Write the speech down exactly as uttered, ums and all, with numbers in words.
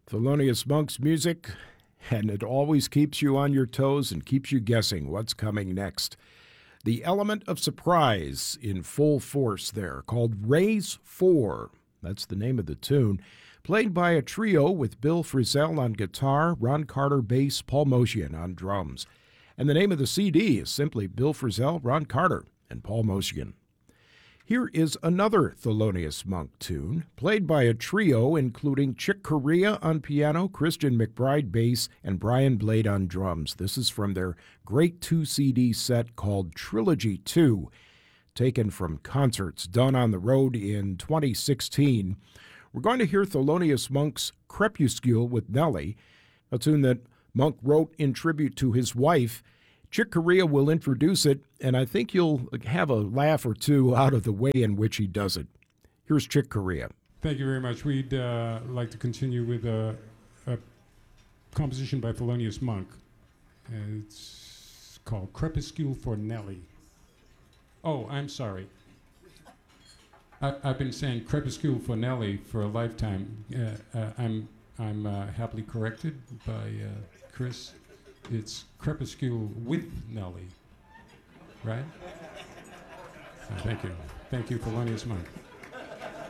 Thelonious Monk's music, and it always keeps you on your toes and keeps you guessing what's coming next. The element of surprise in full force there, called Raise Four. That's the name of the tune. Played by a trio with Bill Frisell on guitar, Ron Carter bass, Paul Motian on drums. And the name of the C D is simply Bill Frisell, Ron Carter, and Paul Motian. Here is another Thelonious Monk tune, played by a trio including Chick Corea on piano, Christian McBride bass, and Brian Blade on drums. This is from their great two-C D set called Trilogy two, taken from concerts done on the road in twenty sixteen. We're going to hear Thelonious Monk's Crepuscule with Nellie, a tune that Monk wrote in tribute to his wife. Chick Corea will introduce it, and I think you'll have a laugh or two out of the way in which he does it. Here's Chick Corea. Thank you very much. We'd uh, like to continue with a, a composition by Thelonious Monk. Uh, it's called Crepuscule for Nellie. Oh, I'm sorry. I, I've been saying Crepuscule for Nellie for a lifetime. Uh, uh, I'm I'm uh, happily corrected by uh, Chris. It's Crepuscule with Nellie, right? Uh, thank you. Thank you, Thelonious Monk.